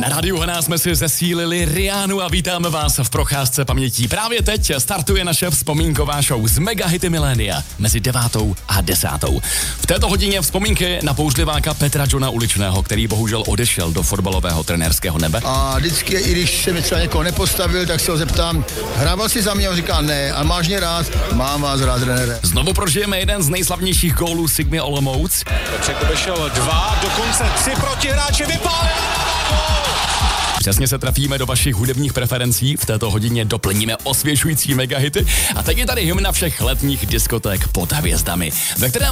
Na Rádiu Haná jsme si zesílili Rihannu a vítáme vás v procházce pamětí. Právě teď startuje naše vzpomínková show z megahity milénia mezi 9. a 10. V této hodině vzpomínky na použliváka Petra Johna Uličného, který bohužel odešel do fotbalového trenérského nebe. A vždycky, i když se mi třeba někoho nepostavil, tak se ho zeptám, hrával si za mě? On říká ne, a máš mě rád? Mám vás rád, trenére. Znovu prožijeme jeden z nejslavnějších gólů Sigmy Olomouc. Petřek obešel 2, dokonce 3 protihráče, vypálil! Přesně se trafíme do vašich hudebních preferencí, v této hodině doplníme osvěžující megahity a teď je tady hymna všech letních diskoték pod hvězdami, ve kterém